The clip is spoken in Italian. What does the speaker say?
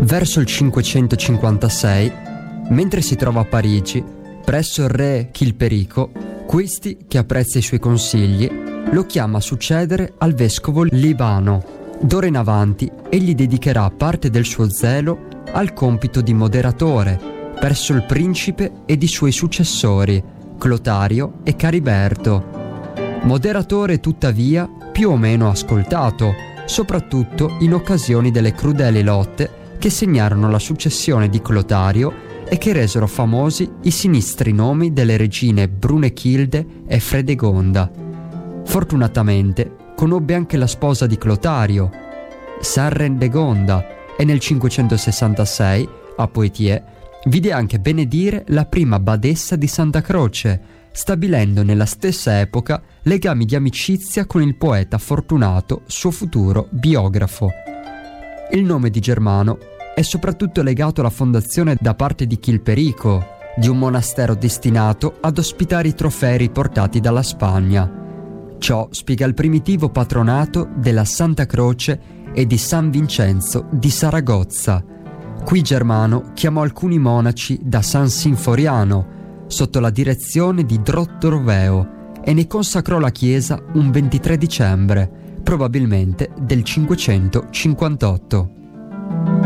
Verso il 556, mentre si trova a Parigi, presso il re Chilperico, questi, che apprezza i suoi consigli, lo chiama a succedere al vescovo Libano. D'ora in avanti egli dedicherà parte del suo zelo al compito di moderatore presso il principe ed i suoi successori, Clotario e Cariberto. Moderatore tuttavia più o meno ascoltato, soprattutto in occasione delle crudeli lotte che segnarono la successione di Clotario e che resero famosi i sinistri nomi delle regine Brunechilde e Fredegonda. Fortunatamente conobbe anche la sposa di Clotario, Sarrendegonda, e nel 566, a Poitiers, vide anche benedire la prima badessa di Santa Croce, stabilendo nella stessa epoca legami di amicizia con il poeta Fortunato, suo futuro biografo. Il nome di Germano è soprattutto legato alla fondazione da parte di Chilperico di un monastero destinato ad ospitare i trofei riportati dalla Spagna. Ciò spiega il primitivo patronato della Santa Croce e di San Vincenzo di Saragozza. Qui Germano chiamò alcuni monaci da San Sinforiano sotto la direzione di Drottoroveo e ne consacrò la chiesa un 23 dicembre, probabilmente del 558.